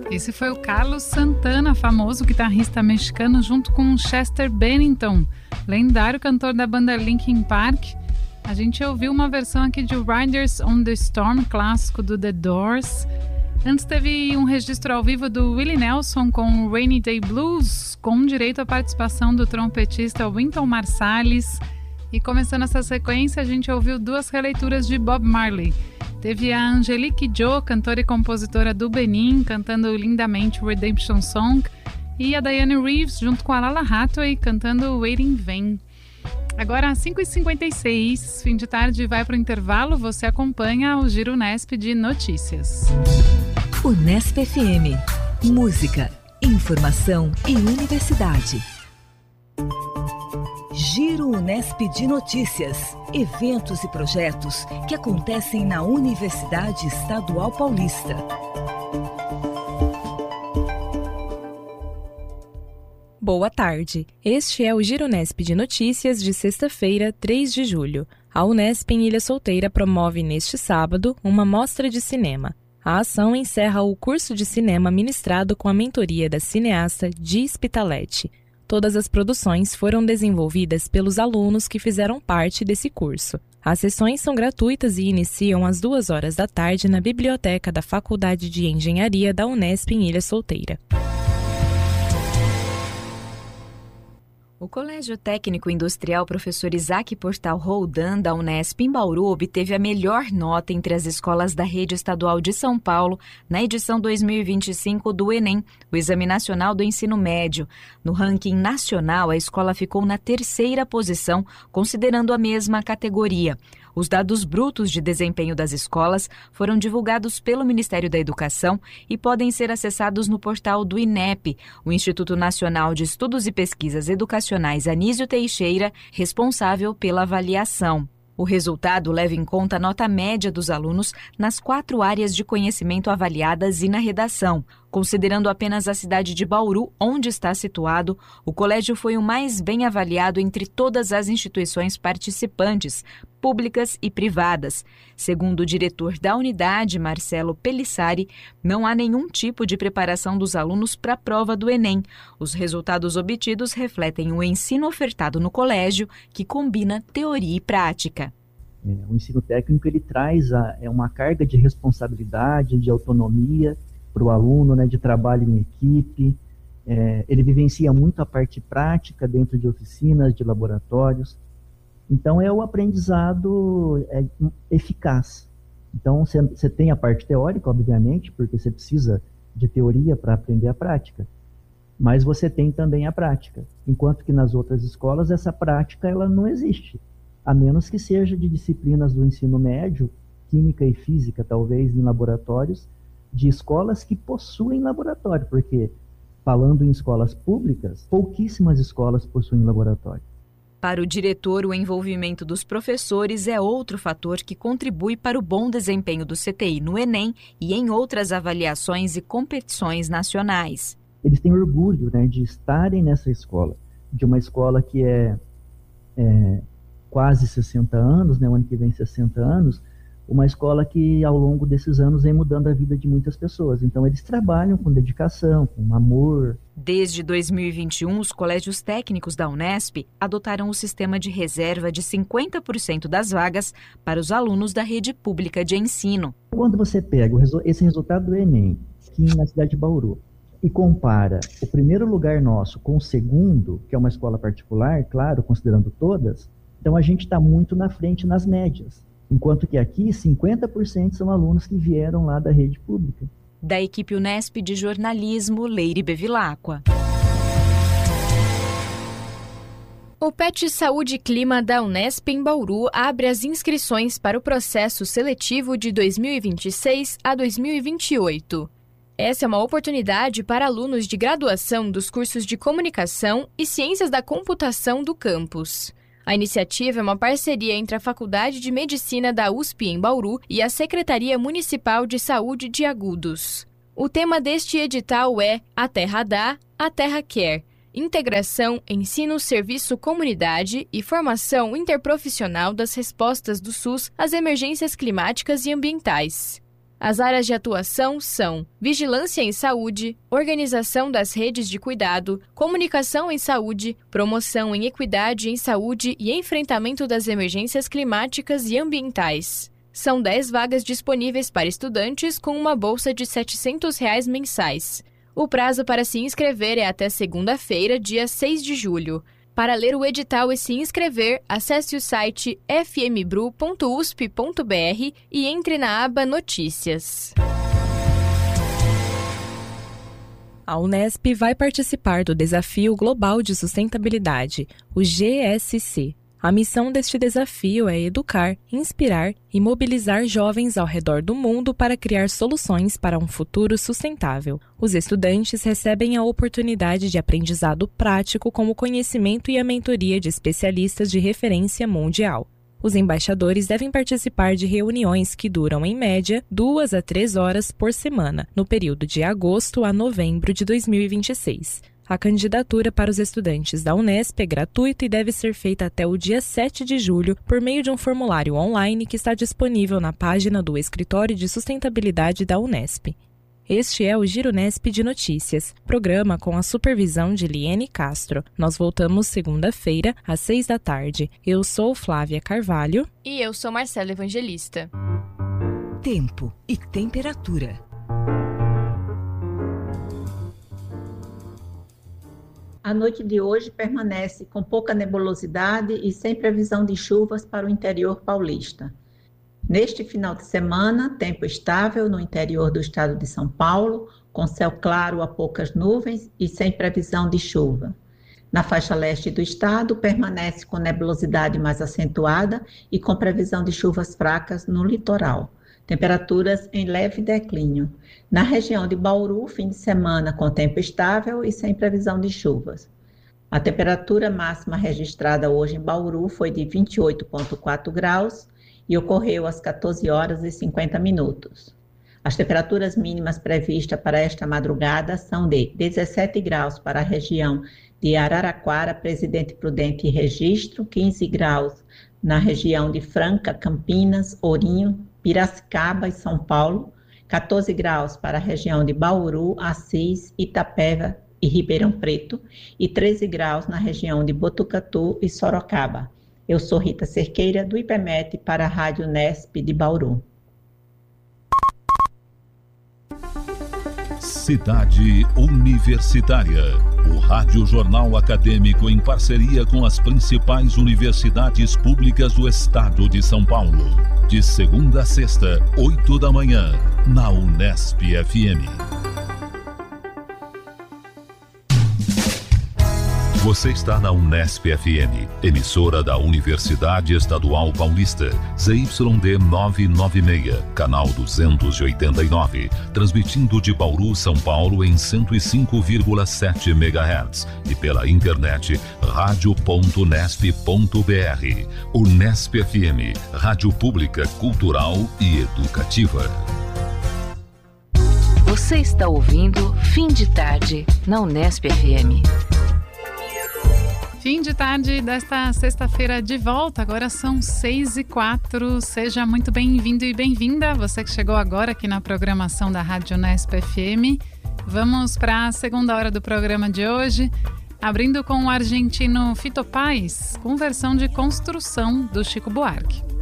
Esse foi o Carlos Santana, famoso guitarrista mexicano, junto com Chester Bennington, lendário cantor da banda Linkin Park. A gente ouviu uma versão aqui de Riders on the Storm, clássico do The Doors. Antes teve um registro ao vivo do Willie Nelson com Rainy Day Blues, com direito à participação do trompetista Wynton Marsalis. E começando essa sequência, a gente ouviu duas releituras de Bob Marley. Teve a Angelique Jo, cantora e compositora do Benin, cantando lindamente Redemption Song, e a Diane Reeves, junto com a Lala Hathaway, cantando Waiting in Vain. Agora, às 5h56, fim de tarde, vai para o intervalo, você acompanha o Giro Unesp de Notícias. Unesp FM. Música, informação e universidade. Giro Unesp de Notícias. Eventos e projetos que acontecem na Universidade Estadual Paulista. Boa tarde. Este é o Giro Unesp de Notícias de sexta-feira, 3 de julho. A Unesp em Ilha Solteira promove neste sábado uma mostra de cinema. A ação encerra o curso de cinema ministrado com a mentoria da cineasta Di Spitaletti. Todas as produções foram desenvolvidas pelos alunos que fizeram parte desse curso. As sessões são gratuitas e iniciam às 2h da tarde na biblioteca da Faculdade de Engenharia da Unesp em Ilha Solteira. O Colégio Técnico Industrial Professor Isaac Portal Roldan, da Unesp em Bauru, obteve a melhor nota entre as escolas da Rede Estadual de São Paulo na edição 2025 do Enem, o Exame Nacional do Ensino Médio. No ranking nacional, a escola ficou na 3ª posição, considerando a mesma categoria. Os dados brutos de desempenho das escolas foram divulgados pelo Ministério da Educação e podem ser acessados no portal do INEP, o Instituto Nacional de Estudos e Pesquisas Educacionais Anísio Teixeira, responsável pela avaliação. O resultado leva em conta a nota média dos alunos nas 4 áreas de conhecimento avaliadas e na redação. Considerando apenas a cidade de Bauru, onde está situado, o colégio foi o mais bem avaliado entre todas as instituições participantes, públicas e privadas. Segundo o diretor da unidade, Marcelo Pelissari, não há nenhum tipo de preparação dos alunos para a prova do Enem. Os resultados obtidos refletem o ensino ofertado no colégio, que combina teoria e prática. O ensino técnico ele traz uma carga de responsabilidade, de autonomia para o aluno, né, de trabalho em equipe. Ele vivencia muito a parte prática dentro de oficinas, de laboratórios. Então, é o aprendizado eficaz. Então, você tem a parte teórica, obviamente, porque você precisa de teoria para aprender a prática, mas você tem também a prática, enquanto que nas outras escolas essa prática ela não existe, a menos que seja de disciplinas do ensino médio, química e física, talvez, em laboratórios, de escolas que possuem laboratório, porque, falando em escolas públicas, pouquíssimas escolas possuem laboratório. Para o diretor, o envolvimento dos professores é outro fator que contribui para o bom desempenho do CTI no Enem e em outras avaliações e competições nacionais. Eles têm orgulho, né, de estarem nessa escola, de uma escola que é quase 60 anos, né, o ano que vem 60 anos, uma escola que ao longo desses anos vem mudando a vida de muitas pessoas. Então eles trabalham com dedicação, com amor. Desde 2021, os colégios técnicos da Unesp adotaram o sistema de reserva de 50% das vagas para os alunos da rede pública de ensino. Quando você pega esse resultado do Enem, aqui na cidade de Bauru, e compara o primeiro lugar nosso com o segundo, que é uma escola particular, claro, considerando todas, então a gente está muito na frente nas médias. Enquanto que aqui, 50% são alunos que vieram lá da rede pública. Da equipe Unesp de jornalismo, Leire Bevilacqua. O PET Saúde e Clima da Unesp em Bauru abre as inscrições para o processo seletivo de 2026 a 2028. Essa é uma oportunidade para alunos de graduação dos cursos de Comunicação e Ciências da Computação do campus. A iniciativa é uma parceria entre a Faculdade de Medicina da USP em Bauru e a Secretaria Municipal de Saúde de Agudos. O tema deste edital é A Terra Dá, a Terra Quer, integração, ensino, serviço, comunidade e formação interprofissional das respostas do SUS às emergências climáticas e ambientais. As áreas de atuação são vigilância em saúde, organização das redes de cuidado, comunicação em saúde, promoção em equidade em saúde e enfrentamento das emergências climáticas e ambientais. São 10 vagas disponíveis para estudantes com uma bolsa de R$ 700 mensais. O prazo para se inscrever é até segunda-feira, dia 6 de julho. Para ler o edital e se inscrever, acesse o site fmbru.usp.br e entre na aba Notícias. A Unesp vai participar do Desafio Global de Sustentabilidade, o GSC. A missão deste desafio é educar, inspirar e mobilizar jovens ao redor do mundo para criar soluções para um futuro sustentável. Os estudantes recebem a oportunidade de aprendizado prático com o conhecimento e a mentoria de especialistas de referência mundial. Os embaixadores devem participar de reuniões que duram, em média, 2 a 3 horas por semana, no período de agosto a novembro de 2026. A candidatura para os estudantes da Unesp é gratuita e deve ser feita até o dia 7 de julho por meio de um formulário online que está disponível na página do Escritório de Sustentabilidade da Unesp. Este é o Giro Nesp de Notícias, programa com a supervisão de Liene Castro. Nós voltamos segunda-feira, às 6 da tarde. Eu sou Flávia Carvalho. E eu sou Marcela Evangelista. Tempo e temperatura. A noite de hoje permanece com pouca nebulosidade e sem previsão de chuvas para o interior paulista. Neste final de semana, tempo estável no interior do estado de São Paulo, com céu claro a poucas nuvens e sem previsão de chuva. Na faixa leste do estado, permanece com nebulosidade mais acentuada e com previsão de chuvas fracas no litoral. Temperaturas em leve declínio. Na região de Bauru, fim de semana com tempo estável e sem previsão de chuvas. A temperatura máxima registrada hoje em Bauru foi de 28,4 graus e ocorreu às 14 horas e 50 minutos. As temperaturas mínimas previstas para esta madrugada são de 17 graus para a região de Araraquara, Presidente Prudente e Registro, 15 graus na região de Franca, Campinas, Ourinho, Piracicaba e São Paulo, 14 graus para a região de Bauru, Assis, Itapeva e Ribeirão Preto e 13 graus na região de Botucatu e Sorocaba. Eu sou Rita Cerqueira, do IPMET, para a Rádio Unesp de Bauru. Cidade Universitária. O Rádio Jornal Acadêmico em parceria com as principais universidades públicas do estado de São Paulo. De segunda a sexta, 8 da manhã, na Unesp FM. Você está na Unesp FM, emissora da Universidade Estadual Paulista, ZYD 996, canal 289, transmitindo de Bauru, São Paulo em 105,7 MHz e pela internet radio.unesp.br. Unesp FM, rádio pública, cultural e educativa. Você está ouvindo Fim de Tarde, na Unesp FM. Fim de tarde desta sexta-feira de volta, agora são 6h04. Seja muito bem-vindo e bem-vinda, você que chegou agora aqui na programação da Rádio Unesp FM. Vamos para a segunda hora do programa de hoje, abrindo com o argentino Fito Páez, com versão de Construção do Chico Buarque.